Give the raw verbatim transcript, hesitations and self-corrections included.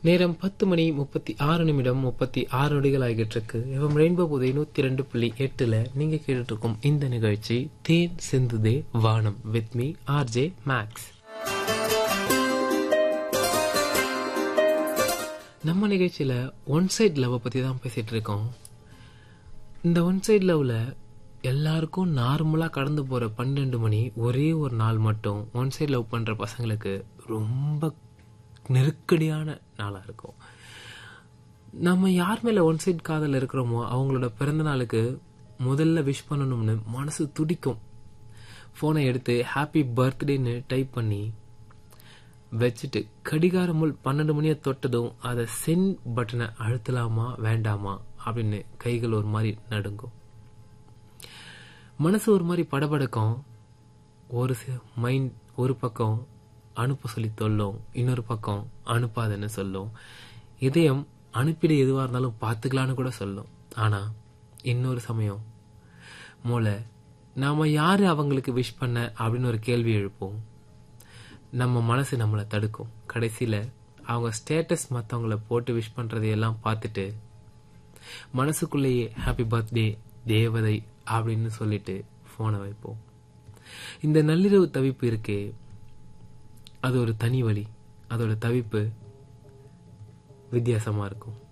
நேரம் பத்து மணி முப்பத்தி ஆறு நிமிடம் முப்பத்தி ஆறு நொடிகள் ஆகிட்டு இருக்கு. எவம் ரெயின்போ புதை நூத்தி ரெண்டு புள்ளி எட்டுல நீங்க கேட்டுட்டு இருக்கும் இந்த நிகழ்ச்சி தேன் சிந்துதே வானம் வித் மீ ஆர்ஜே மேக்ஸ். நம்ம நிகழ்ச்சியில ஒன் சைட் லவ் பத்தி தான் பேசிட்டு இருக்கோம். இந்த ஒன் சைட் லவ்ல எல்லாருக்கும் நார்மலா கடந்து போற பன்னெண்டு மணி ஒரே ஒரு நாள் மட்டும் ஒன் சைட் லவ் பண்ற பசங்களுக்கு ரொம்ப நெருக்கடியான நாளா இருக்கும். நம்ம யார் மேல ஒன் சைட் காதல் இருக்கிறோமோ அவங்களோட பிறந்த நாளுக்கு முதல்ல விஷ் பண்ணணும்னு மனசு துடிக்கும். போனை எடுத்து ஹாப்பி பர்த்டேன்னு டைப் பண்ணி வச்சுட்டு கடிகார முள் பன்னெண்டு மணியை தொட்டதும் அதை சென்ட் பட்டனை அழுத்தலாமா வேண்டாமா அப்படின்னு கைகள் ஒரு மாதிரி நடுங்கும். மனசு ஒரு மாதிரி படபடக்கும். ஒரு மைண்ட் ஒரு பக்கம் அனுப்ப சொல்லி சொல்லும், இன்னொரு பக்கம் அனுப்பாதுன்னு சொல்லும். இதயம் அனுப்பிட எதுவா இருந்தாலும் பார்த்துக்கலான்னு கூட சொல்லும். ஆனா இன்னொரு சமயம் மூளை நாம யாரு அவங்களுக்கு விஷ் பண்ண அப்படின்னு ஒரு கேள்வி எழுப்போம். நம்ம மனசு நம்மளை தடுக்கும். கடைசியில அவங்க ஸ்டேட்டஸ் மற்றவங்களை போட்டு விஷ் பண்றதையெல்லாம் பார்த்துட்டு மனசுக்குள்ளேயே ஹாப்பி பர்த்டே தேவதை அப்படின்னு சொல்லிட்டு போனை வைப்போம். இந்த நள்ளிரவு தவிப்பு இருக்கே, அது ஒரு தனி வழி. அதோட தவிப்பு வித்தியாசமா இருக்கும்.